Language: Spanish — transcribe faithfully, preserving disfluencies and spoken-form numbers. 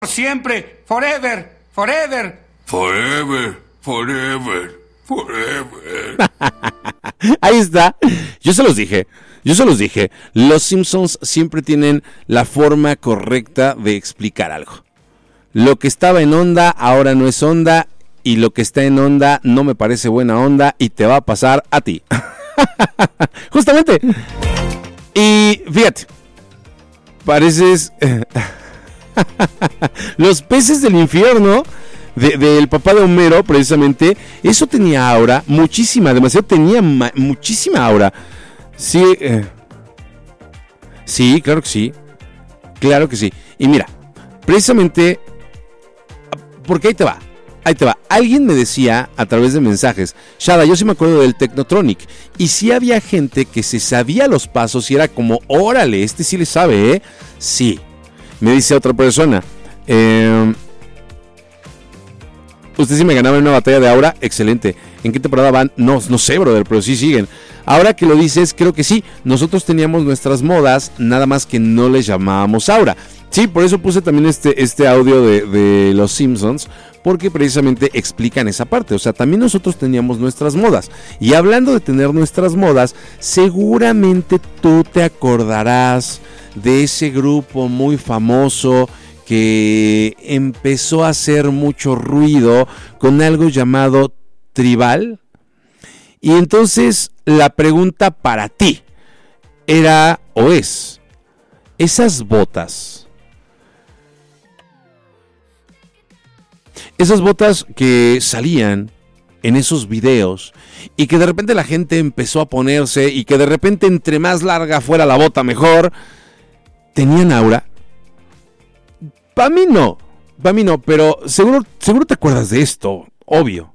Siempre, forever, forever. Forever, forever, forever. Ahí está. Yo se los dije. Yo se los dije. Los Simpsons siempre tienen la forma correcta de explicar algo. Lo que estaba en onda ahora no es onda. Y lo que está en onda no me parece buena onda. Y te va a pasar a ti. Justamente. Y fíjate. Pareces... Los peces del infierno de, del papá de Homero, precisamente. Eso tenía aura, muchísima, demasiado, tenía ma- muchísima aura. Sí, eh, sí, claro que sí. Claro que sí. Y mira, precisamente, porque ahí te va, ahí te va. Alguien me decía a través de mensajes, Shada, yo sí me acuerdo del Technotronic. Y sí había gente que se sabía los pasos y era como, órale, este sí le sabe, ¿eh? Sí. Me dice otra persona, eh, usted sí me ganaba en una batalla de aura, excelente. ¿En qué temporada van? No, no sé, brother, pero sí siguen. Ahora que lo dices, creo que sí. Nosotros teníamos nuestras modas, nada más que no les llamábamos aura. Sí, por eso puse también este, este audio de, de Los Simpsons, porque precisamente explican esa parte. O sea, también nosotros teníamos nuestras modas. Y hablando de tener nuestras modas, seguramente tú te acordarás de ese grupo muy famoso que empezó a hacer mucho ruido con algo llamado tribal. Y entonces la pregunta para ti era o es, esas botas, esas botas que salían en esos videos y que de repente la gente empezó a ponerse y que de repente entre más larga fuera la bota mejor, ¿tenían aura? Para mí no, para mí no, pero seguro, seguro te acuerdas de esto, obvio.